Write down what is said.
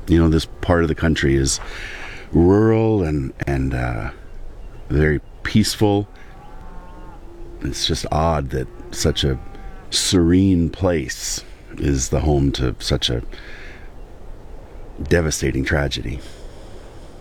This part of the country is rural and very peaceful. It's just odd that such a serene place is the home to such a devastating tragedy.